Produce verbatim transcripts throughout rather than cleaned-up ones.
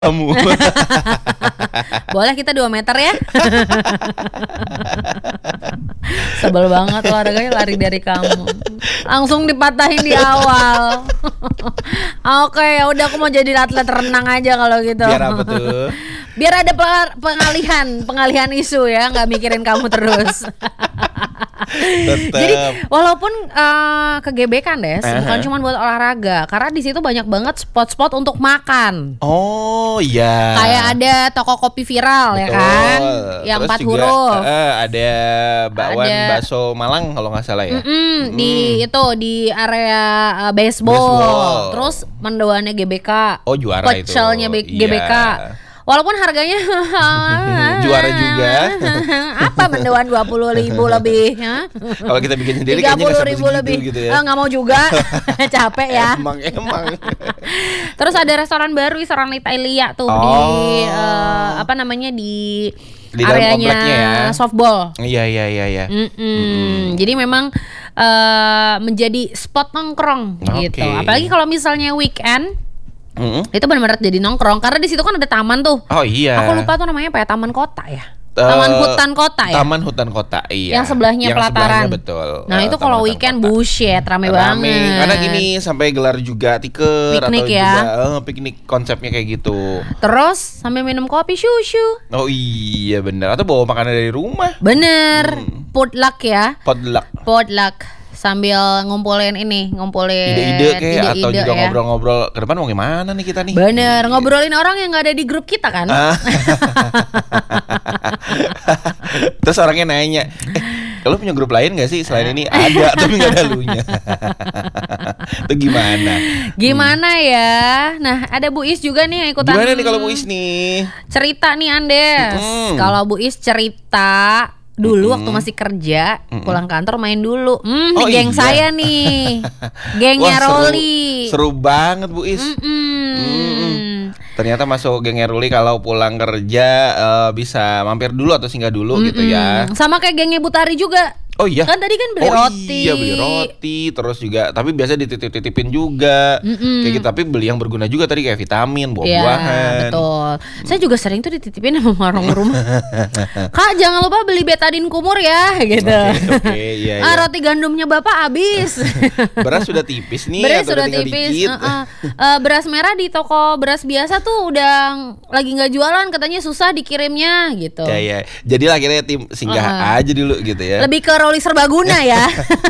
Kamu. Boleh kita dua meter ya. Sebel banget olahraganya lari dari kamu. Langsung dipatahin di awal. Oke, ya udah aku mau jadi atlet renang aja kalau gitu. Biar apa tuh? Biar ada pengalihan, pengalihan isu ya, nggak mikirin kamu terus. Jadi walaupun uh, kegebekan Des, uh-huh. bukan cuma buat olahraga, karena di situ banyak banget spot-spot untuk makan. Oh iya. Kayak ada toko kopi viral. Betul. Ya kan, yang empat huruf. Uh, ada bakwan ada... bakso Malang kalau nggak salah ya. Mm-mm, mm. Di itu di area uh, baseball. baseball. Terus mendoannya G B K. Oh juara itu. Pecelnya B- G B K. Iya. Walaupun harganya juara juga. Apa mendoan dua puluh ribu lebih ya? Kalau kita bikin sendiri kayaknya nggak sampai segitu gitu ya. Nggak mau juga. Capek ya. Emang emang. Terus ada restoran baru, restoran Italia tuh. Oh. Di uh, apa namanya di di areanya ya? Softball. Iya iya iya iya. Mm-mm. Jadi memang uh, menjadi spot nongkrong okay. gitu. Apalagi kalau misalnya weekend. Mm-hmm. Itu benar-benar jadi nongkrong karena di situ kan ada taman tuh. Oh iya. Aku lupa tuh namanya apa ya, taman kota ya. Taman uh, hutan kota ya. Taman hutan kota iya. Yang sebelahnya yang pelataran. Sebelahnya betul. Nah uh, itu kalau weekend bullshit rame, rame banget. Karena gini sampai gelar juga tiker piknik atau ya. juga uh, piknik konsepnya kayak gitu. Terus sambil minum kopi susu. Oh iya benar. Atau bawa makanan dari rumah. Bener. Hmm. Potluck ya. Potluck. Potluck. Sambil ngumpulin ini, ngumpulin ide-ide kayak ide-ide atau juga ya. ngobrol-ngobrol ke depan mau gimana nih kita nih. Bener, ngobrolin orang yang gak ada di grup kita kan. Terus orangnya nanya, eh kalau punya grup lain gak sih selain ini? Ada, tapi gak ada lunya. Itu gimana? Gimana hmm. ya? Nah ada Bu Is juga nih yang ikutan. Gimana nih kalau Bu Is nih? Cerita nih Andes. Hmm. Kalau Bu Is cerita dulu mm-hmm. waktu masih kerja mm-hmm. pulang kantor main dulu hmm, oh, geng iya. saya nih gengnya Roli seru, seru banget Bu Is. Mm-mm. Ternyata masuk gengnya Roli kalau pulang kerja uh, bisa mampir dulu atau singgah dulu mm-mm. gitu ya. Sama kayak gengnya Butari juga. Oh iya. Kan tadi kan beli oh, roti. Iya beli roti. Terus juga tapi biasa dititip-titipin juga. Mm-mm. Kayak gitu. Tapi beli yang berguna juga tadi kayak vitamin, buah-buahan. Iya betul. Mm. Saya juga sering tuh dititipin sama orang rumah. Kak jangan lupa beli betadin kumur ya gitu. Oke okay, okay, iya, iya. Ah, roti gandumnya bapak habis. Beras sudah tipis nih. Beras sudah tipis. Uh-uh. Uh, beras merah di toko beras biasa tuh udah lagi nggak jualan, katanya susah dikirimnya gitu. Ya ya. Jadi akhirnya tim singgah uh-uh. aja dulu gitu ya. Lebih ke Roli serbaguna ya.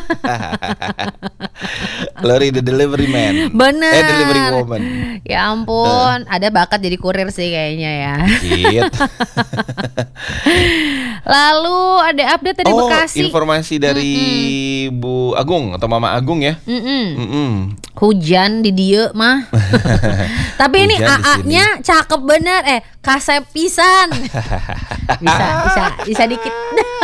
Lori the delivery man. Bener. Eh delivery woman. Ya ampun, uh. ada bakat jadi kurir sih kayaknya ya. Gitu. Lalu ada update dari oh, Bekasi. Informasi dari Mm-mm. Bu Agung atau Mama Agung ya. Mm-mm. Mm-mm. Hujan di dieu mah. Tapi ini A A-nya cakep bener. Eh kasep pisan. Bisa bisa bisa dikit.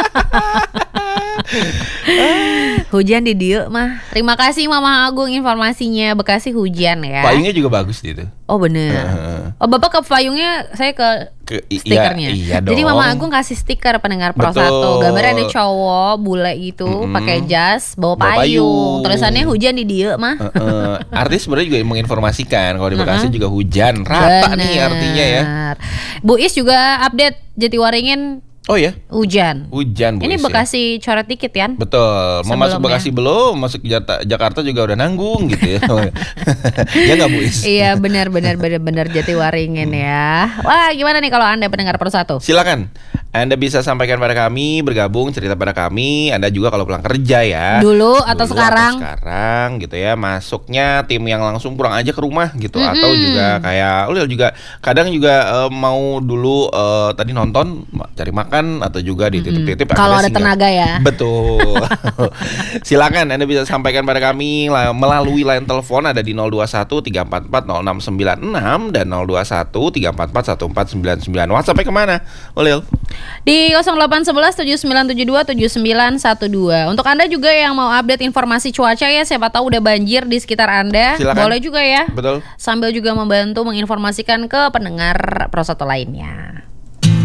Hujan di dieu mah. Terima kasih Mama Agung informasinya. Bekasi hujan ya. Payungnya juga bagus gitu. Oh bener. Uh. Oh bapak ke payungnya, saya ke, ke stikernya. Iya, iya Jadi Mama Agung kasih stiker pendengar Pro satu. Gambarnya ada cowok bule gitu, mm-hmm. pakai jas, bawa, bawa payung. payung. Tulisannya hujan di dieu mah. Uh, uh. Artis sebenarnya juga menginformasikan kalau di Bekasi uh-huh. juga hujan. Rata bener. Nih artinya ya. Bu Is juga update Jatiwaringin. Oh ya? Hujan. Hujan Bu Ini Is, Bekasi ya? Coret dikit kan? Betul. Mau masuk Bekasi belum, masuk Jata, Jakarta juga udah nanggung gitu ya. Ya nggak Bu Is? Iya benar benar benar benar Jatiwaringin ya. Wah gimana nih kalau Anda pendengar Pro satu? Silakan. Anda bisa sampaikan pada kami, bergabung cerita pada kami. Anda juga kalau pulang kerja ya. Dulu atau Dulu sekarang? Atau sekarang gitu ya. Masuknya tim yang langsung pulang aja ke rumah gitu. Mm-hmm. Atau juga kayak, udah juga kadang juga uh, mau dulu uh, tadi nonton, cari makan atau juga dititip-titip. Mm-hmm. Kalau ada tenaga ya. Betul. Silakan Anda bisa sampaikan pada kami melalui line telepon ada di nol dua satu tiga empat empat nol enam sembilan enam dan nol dua satu tiga empat empat satu empat sembilan sembilan. WhatsApp-nya kemana, Ulil? Di nol delapan satu satu tujuh sembilan tujuh dua tujuh sembilan satu dua. Untuk Anda juga yang mau update informasi cuaca ya, siapa tahu udah banjir di sekitar Anda. Silakan. Boleh juga ya. Betul. Sambil juga membantu menginformasikan ke pendengar Pro satu lainnya.